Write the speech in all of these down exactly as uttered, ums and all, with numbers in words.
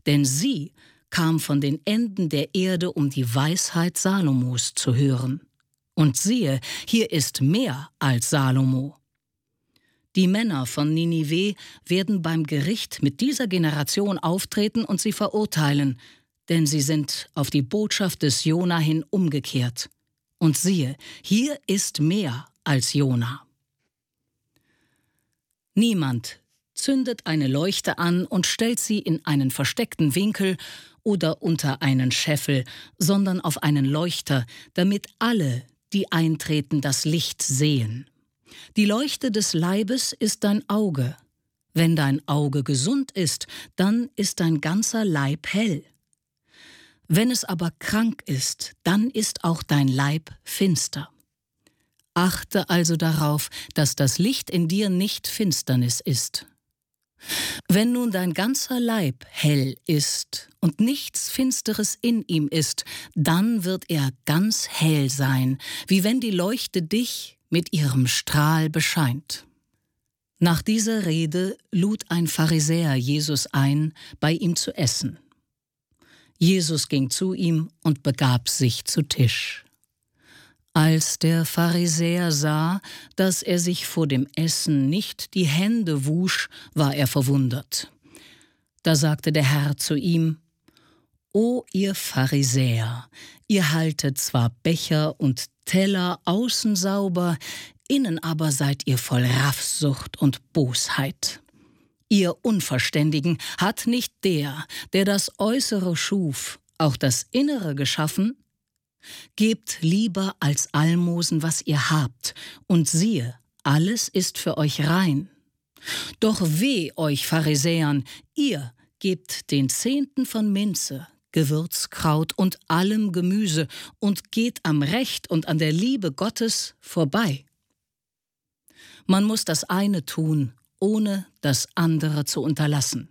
denn sie kam von den Enden der Erde, um die Weisheit Salomos zu hören. Und siehe, hier ist mehr als Salomo. Die Männer von Ninive werden beim Gericht mit dieser Generation auftreten und sie verurteilen, denn sie sind auf die Botschaft des Jona hin umgekehrt. Und siehe, hier ist mehr als Jona. Niemand zündet eine Leuchte an und stellt sie in einen versteckten Winkel oder unter einen Scheffel, sondern auf einen Leuchter, damit alle, die eintreten, das Licht sehen. Die Leuchte des Leibes ist dein Auge. Wenn dein Auge gesund ist, dann ist dein ganzer Leib hell. Wenn es aber krank ist, dann ist auch dein Leib finster. Achte also darauf, dass das Licht in dir nicht Finsternis ist. Wenn nun dein ganzer Leib hell ist und nichts Finsteres in ihm ist, dann wird er ganz hell sein, wie wenn die Leuchte dich mit ihrem Strahl bescheint. Nach dieser Rede lud ein Pharisäer Jesus ein, bei ihm zu essen. Jesus ging zu ihm und begab sich zu Tisch. Als der Pharisäer sah, dass er sich vor dem Essen nicht die Hände wusch, war er verwundert. Da sagte der Herr zu ihm: »O ihr Pharisäer, ihr haltet zwar Becher und Teller außen sauber, innen aber seid ihr voll Raffsucht und Bosheit. Ihr Unverständigen, hat nicht der, der das Äußere schuf, auch das Innere geschaffen? Gebt lieber als Almosen, was ihr habt, und siehe, alles ist für euch rein. Doch weh euch Pharisäern, ihr gebt den Zehnten von Minze, Gewürzkraut und allem Gemüse und geht am Recht und an der Liebe Gottes vorbei. Man muss das eine tun, ohne das andere zu unterlassen.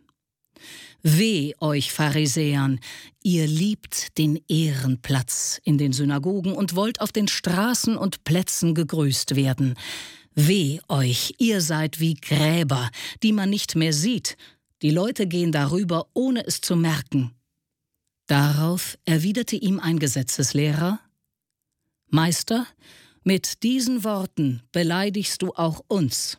Weh euch Pharisäern, ihr liebt den Ehrenplatz in den Synagogen und wollt auf den Straßen und Plätzen gegrüßt werden. Weh euch, ihr seid wie Gräber, die man nicht mehr sieht. Die Leute gehen darüber, ohne es zu merken. Darauf erwiderte ihm ein Gesetzeslehrer: Meister, mit diesen Worten beleidigst du auch uns.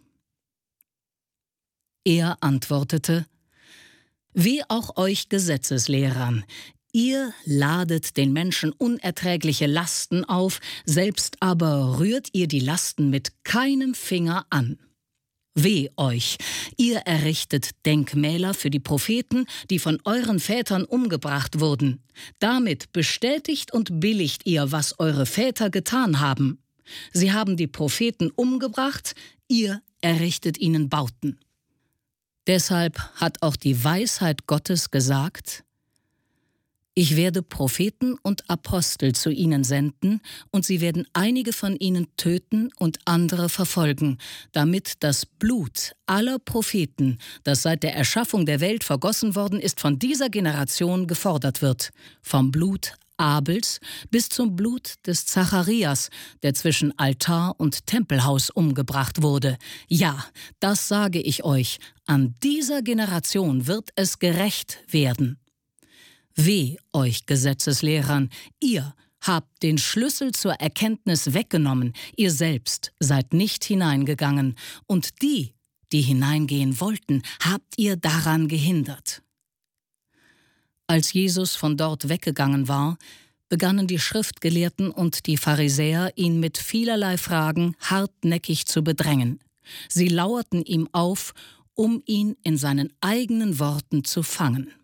Er antwortete: Wie auch euch Gesetzeslehrern, ihr ladet den Menschen unerträgliche Lasten auf, selbst aber rührt ihr die Lasten mit keinem Finger an. Weh euch, ihr errichtet Denkmäler für die Propheten, die von euren Vätern umgebracht wurden. Damit bestätigt und billigt ihr, was eure Väter getan haben. Sie haben die Propheten umgebracht, ihr errichtet ihnen Bauten. Deshalb hat auch die Weisheit Gottes gesagt: Ich werde Propheten und Apostel zu ihnen senden, und sie werden einige von ihnen töten und andere verfolgen, damit das Blut aller Propheten, das seit der Erschaffung der Welt vergossen worden ist, von dieser Generation gefordert wird, vom Blut Abels bis zum Blut des Zacharias, der zwischen Altar und Tempelhaus umgebracht wurde. Ja, das sage ich euch, an dieser Generation wird es gerecht werden. Weh euch Gesetzeslehrern, ihr habt den Schlüssel zur Erkenntnis weggenommen, ihr selbst seid nicht hineingegangen, und die, die hineingehen wollten, habt ihr daran gehindert. Als Jesus von dort weggegangen war, begannen die Schriftgelehrten und die Pharisäer, ihn mit vielerlei Fragen hartnäckig zu bedrängen. Sie lauerten ihm auf, um ihn in seinen eigenen Worten zu fangen.